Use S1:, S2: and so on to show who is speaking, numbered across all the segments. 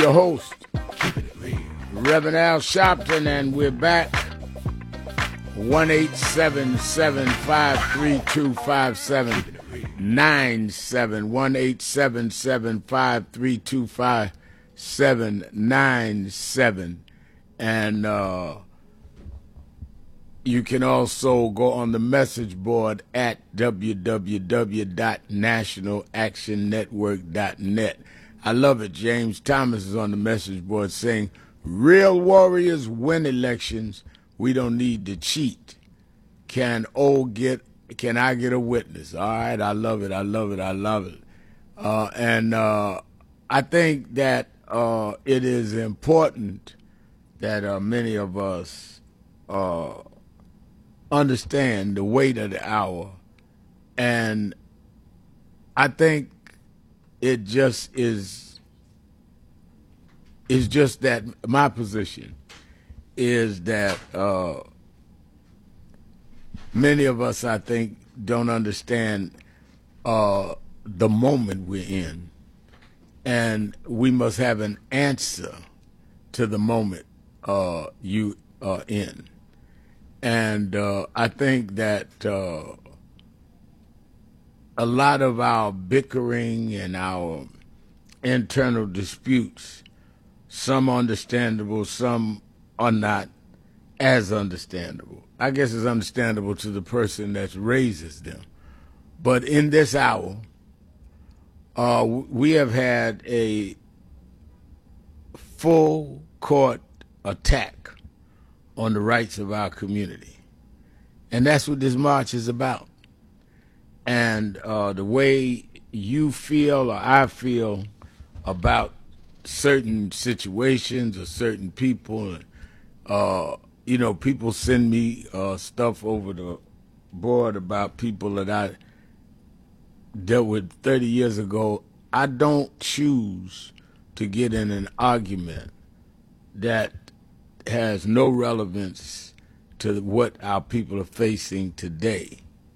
S1: Your host, Reverend Al Sharpton, and we're back. 1-877-532-5797. 1-877-532-5797. And you can also go on the message board at www.nationalactionnetwork.net. I love it. James Thomas is on the message board saying, real warriors win elections. We don't need to cheat. Can I get a witness? All right, I love it. I love it. And I think that it is important that many of us understand the weight of the hour. And I think it just is just that my position is that many of us, I think, don't understand the moment we're in, and we must have an answer to the moment you are in. And I think that a lot of our bickering and our internal disputes, some understandable, some are not as understandable. I guess it's understandable to the person that raises them. But in this hour, we have had a full court attack on the rights of our community. And that's what this march is about. And the way you feel or I feel about certain situations or certain people, people send me stuff over the board about people that I dealt with 30 years ago. I don't choose to get in an argument that has no relevance to what our people are facing today.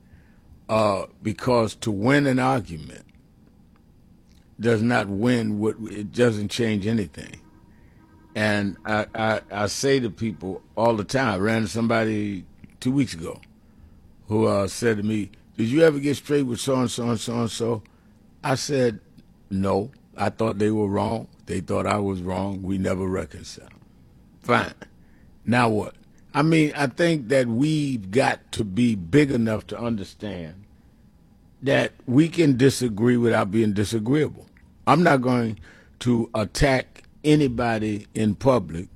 S1: Because to win an argument does not it doesn't change anything. And I say to people all the time, I ran to somebody 2 weeks ago who said to me, did you ever get straight with so-and-so and so-and-so? I said, no. I thought they were wrong. They thought I was wrong. We never reconciled. Fine. Now what? I mean, I think that we've got to be big enough to understand that we can disagree without being disagreeable. I'm not going to attack anybody in public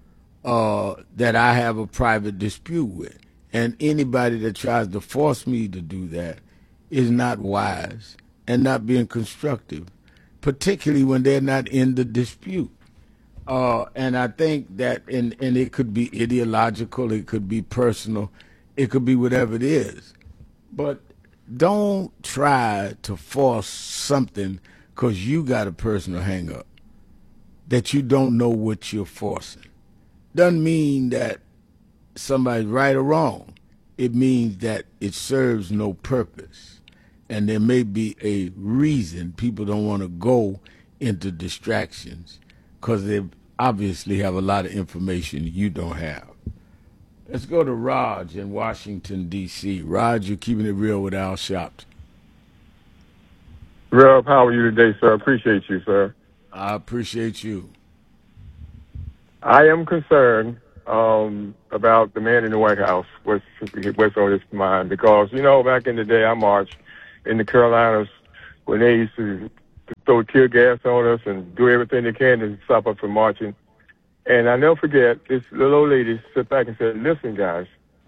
S1: that I have a private dispute with. And anybody that tries to force me to do that is not wise and not being constructive, particularly when they're not in the dispute. And I think that, and it could be ideological, it could be personal, it could be whatever it is. But don't try to force something because you got a personal hang-up that you don't know what you're forcing. Doesn't mean that somebody's right or wrong. It means that it serves no purpose. And there may be a reason people don't want to go into distractions because they obviously have a lot of information you don't have. Let's go to Raj in Washington, D.C. Raj, you're keeping it real with Al Sharpton.
S2: Rob, how are you today, sir? Appreciate you, sir.
S1: I appreciate you.
S2: I am concerned about the man in the White House, what's on his mind, because, back in the day, I marched in the Carolinas when they used to throw tear gas on us and do everything they can to stop us from marching. And I never forget, this little old lady sit back and said, listen, guys,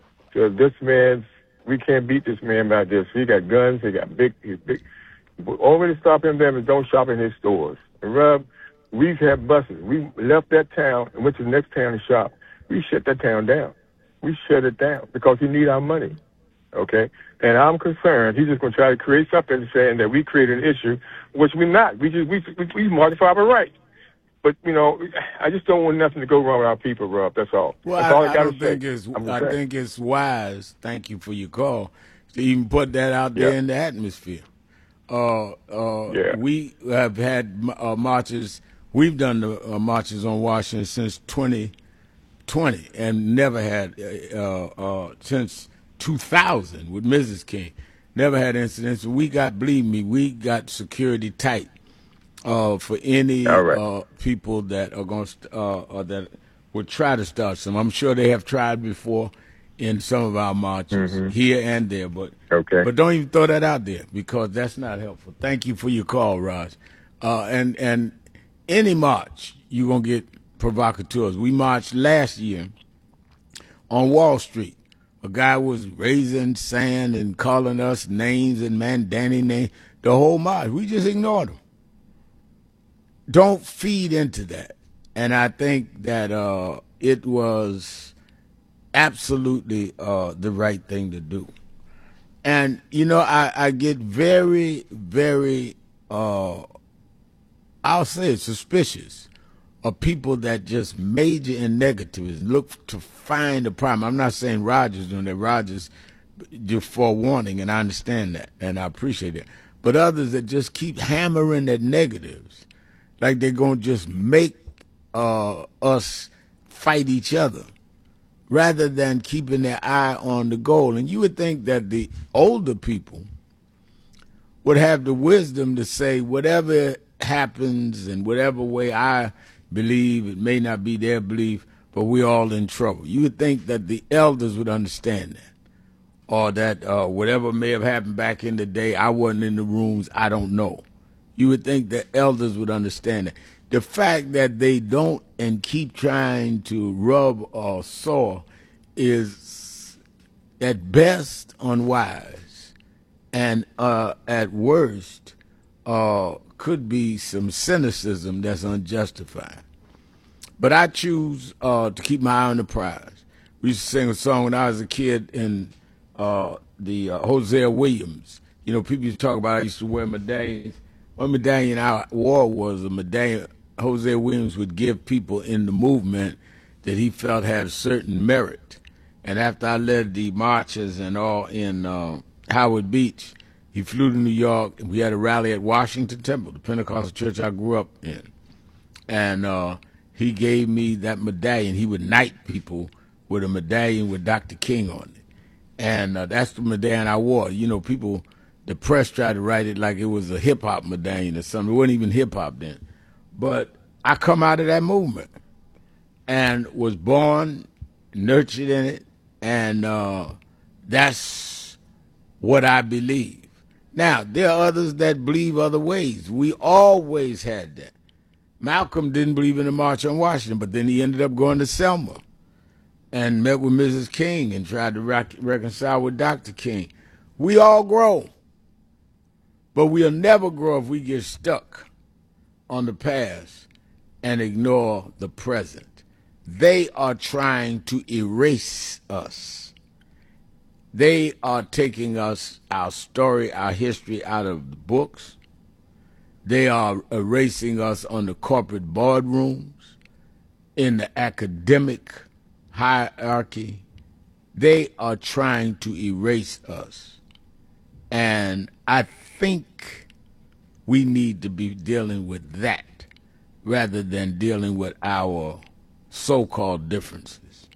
S2: we can't beat this man by this. He got guns, he's big. Already stop him there and don't shop in his stores. And Rob, we've had buses. We left that town and went to the next town and shopped. We shut that town down. We shut it down because he need our money. Okay? And I'm concerned he's just going to try to create something saying that we created an issue, which we're not. We march for our rights. But, I just don't want nothing to go wrong with our people, Rob. That's all.
S1: Well,
S2: That's all
S1: I think it's wise, thank you for your call, to even put that out there in the atmosphere. We have had marches We've done the marches on Washington since 2020 and never had, since 2000 with Mrs. King, never had incidents. Believe me, we got security tight for any
S2: All right.
S1: people that are going to, that would try to start some. I'm sure they have tried before in some of our marches here and there, but
S2: Okay.
S1: but don't even throw that out there because that's not helpful. Thank you for your call, Raj. And any march, you're going to get provocateurs. We marched last year on Wall Street. A guy was raising sand and calling us names and Mandani names. The whole march, we just ignored him. Don't feed into that. And I think that it was absolutely the right thing to do. And, you know, I get very, very, I'll say it, suspicious of people that just major in negatives, look to find a problem. I'm not saying Rogers doing that. Rogers, just forewarning, and I understand that, and I appreciate it. But others that just keep hammering at negatives, like they're going to just make us fight each other, rather than keeping their eye on the goal. And you would think that the older people would have the wisdom to say, whatever happens and whatever way I believe, it may not be their belief, but we're all in trouble. You would think that the elders would understand that, or that whatever may have happened back in the day, I wasn't in the rooms, I don't know. You would think the elders would understand that. The fact that they don't and keep trying to rub or saw is at best unwise, and at worst could be some cynicism that's unjustified. But I choose to keep my eye on the prize. We used to sing a song when I was a kid in the Hosea Williams. You know, people used to talk about I used to wear medallions. One medallion I wore was a medallion Hosea Williams would give people in the movement that he felt had a certain merit. And after I led the marches and all in Howard Beach, he flew to New York, and we had a rally at Washington Temple, the Pentecostal church I grew up in. And he gave me that medallion. He would knight people with a medallion with Dr. King on it. And that's the medallion I wore. You know, people, the press tried to write it like it was a hip-hop medallion or something. It wasn't even hip-hop then. But I come out of that movement and was born, nurtured in it, and that's what I believe. Now, there are others that believe other ways. We always had that. Malcolm didn't believe in the March on Washington, but then he ended up going to Selma and met with Mrs. King and tried to reconcile with Dr. King. We all grow, but we'll never grow if we get stuck on the past and ignore the present. They are trying to erase us. They are taking us, our story, our history out of the books. They are erasing us on the corporate boardrooms, in the academic hierarchy. They are trying to erase us. And I think we need to be dealing with that rather than dealing with our so-called differences.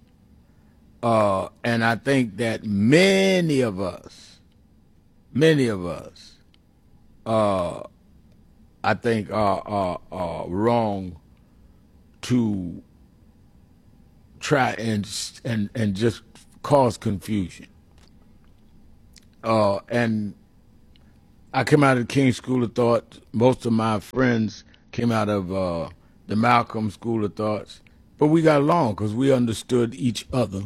S1: And I think that many of us, I think are wrong to try and just cause confusion. And I came out of the King School of Thought. Most of my friends came out of the Malcolm School of Thoughts. But we got along because we understood each other,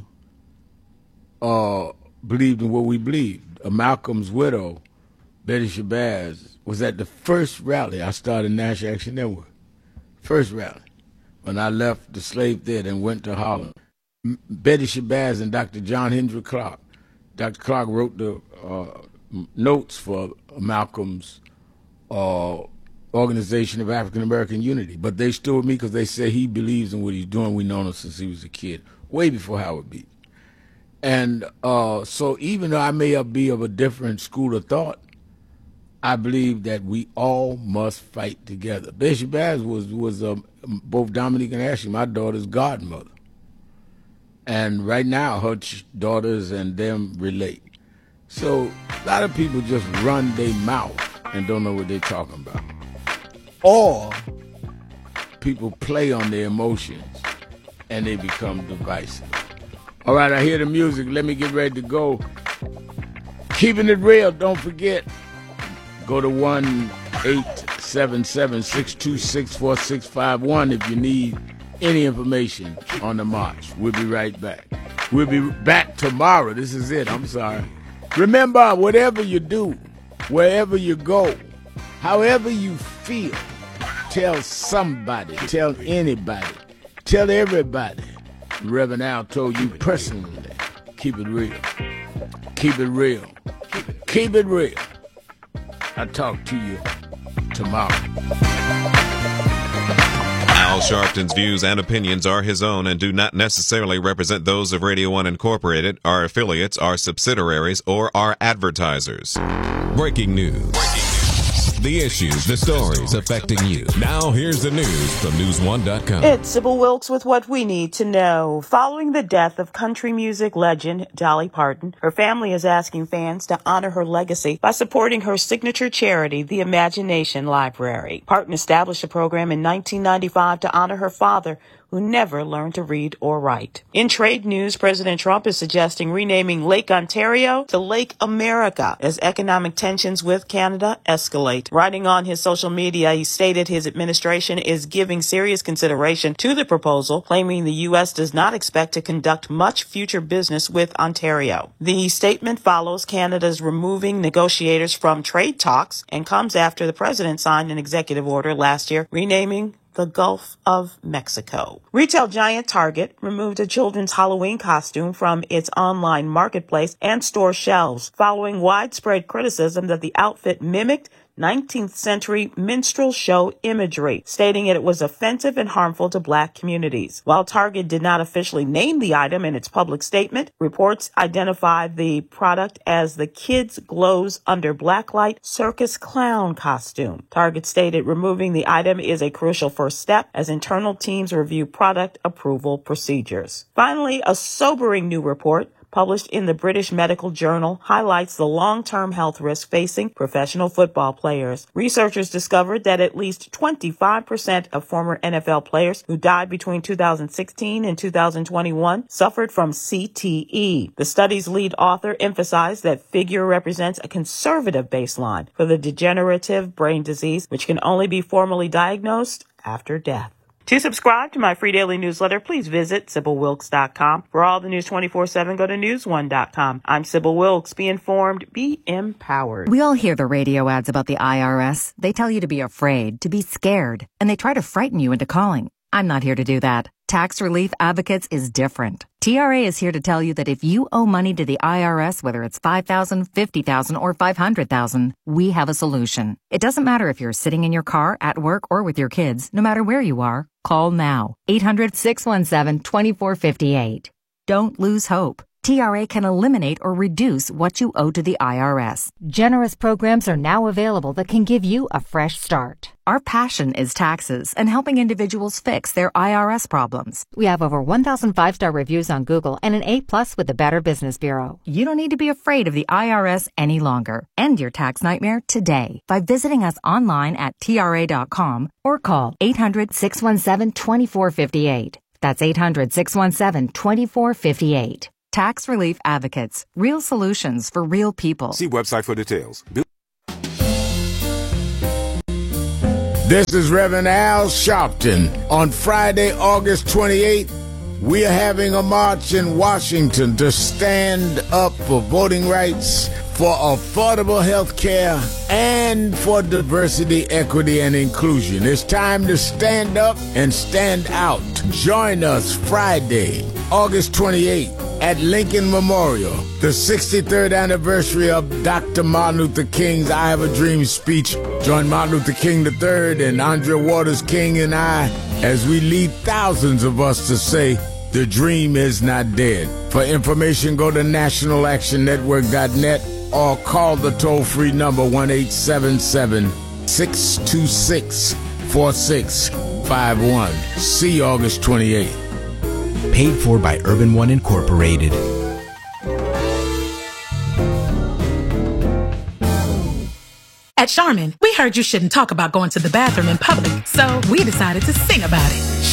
S1: believed in what we believed. Malcolm's widow, Betty Shabazz, was at the first rally I started National Action Network. First rally. When I left the slave theater and went to Harlem. Betty Shabazz and Dr. John Hendrick Clark. Dr. Clark wrote the notes for Malcolm's Organization of African American Unity. But they stood with me because they said he believes in what he's doing. We've known him since he was a kid, way before Howard Beach. And so even though I may be of a different school of thought, I believe that we all must fight together. Bessie Bass was both Dominique and Ashley, my daughter's godmother. And right now, her daughters and them relate. So a lot of people just run their mouth and don't know what they're talking about. Or people play on their emotions and they become divisive. All right, I hear the music. Let me get ready to go. Keeping it real, don't forget. Go to 1-877-626-4651 if you need any information on the march. We'll be right back. We'll be back tomorrow. This is it. I'm sorry. Remember, whatever you do, wherever you go, however you feel, tell somebody, tell anybody, tell everybody. Reverend Al told you personally, keep it real. Keep it real. Keep it real. I'll talk to you tomorrow.
S3: Al Sharpton's views and opinions are his own and do not necessarily represent those of Radio 1 Incorporated, our affiliates, our subsidiaries, or our advertisers.
S4: Breaking news. The issues, the stories affecting you. Now here's the news from News1.com.
S5: It's Sybil Wilkes with what we need to know. Following the death of country music legend Dolly Parton, her family is asking fans to honor her legacy by supporting her signature charity, the Imagination Library. Parton established a program in 1995 to honor her father, who never learned to read or write. In trade news, President Trump is suggesting renaming Lake Ontario to Lake America as economic tensions with Canada escalate. Writing on his social media, he stated his administration is giving serious consideration to the proposal, claiming the U.S. does not expect to conduct much future business with Ontario. The statement follows Canada's removing negotiators from trade talks and comes after the president signed an executive order last year renaming the Gulf of Mexico. Retail giant Target removed a children's Halloween costume from its online marketplace and store shelves following widespread criticism that the outfit mimicked 19th century minstrel show imagery, stating it was offensive and harmful to Black communities. While Target did not officially name the item in its public statement, reports identified the product as the Kids Glows Under Blacklight Circus Clown costume. Target stated removing the item is a crucial first step as internal teams review product approval procedures. Finally, a sobering new report published in the British Medical Journal highlights the long-term health risk facing professional football players. Researchers discovered that at least 25% of former NFL players who died between 2016 and 2021 suffered from CTE. The study's lead author emphasized that figure represents a conservative baseline for the degenerative brain disease, which can only be formally diagnosed after death. To subscribe to my free daily newsletter, please visit SybilWilkes.com. For all the news 24/7, go to News1.com. I'm Sybil Wilkes. Be informed, be empowered.
S6: We all hear the radio ads about the IRS. They tell you to be afraid, to be scared, and they try to frighten you into calling. I'm not here to do that. Tax Relief Advocates is different. TRA is here to tell you that if you owe money to the IRS, whether it's $5,000, $50,000, or $500,000, we have a solution. It doesn't matter if you're sitting in your car, at work, or with your kids. No matter where you are, call now. 800-617-2458. Don't lose hope. TRA can eliminate or reduce what you owe to the IRS.
S7: Generous programs are now available that can give you a fresh start.
S6: Our passion is taxes and helping individuals fix their IRS problems.
S7: We have over 1,000 5-star reviews on Google and an A+ with the Better Business Bureau.
S6: You don't need to be afraid of the IRS any longer. End your tax nightmare today by visiting us online at TRA.com or call 800-617-2458. That's 800-617-2458. Tax Relief Advocates. Real solutions for real people.
S8: See website for details.
S1: This is Reverend Al Sharpton. On Friday, August 28th, we are having a march in Washington to stand up for voting rights, for affordable health care, and for diversity, equity, and inclusion. It's time to stand up and stand out. Join us Friday, August 28th at Lincoln Memorial, the 63rd anniversary of Dr. Martin Luther King's I Have a Dream speech. Join Martin Luther King III and Andrea Waters King and I as we lead thousands of us to say, the dream is not dead. For information, go to nationalactionnetwork.net or call the toll-free number 1-877-626-4651. See you August 28th.
S8: Paid for by Urban One Incorporated.
S9: At Charmin, we heard you shouldn't talk about going to the bathroom in public, so we decided to sing about it.